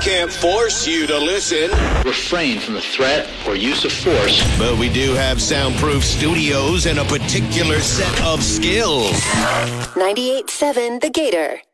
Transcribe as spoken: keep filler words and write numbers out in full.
can't force you to listen. Refrain from the threat or use of force. But we do have soundproof studios and a particular set of skills. ninety-eight point seven The Gator.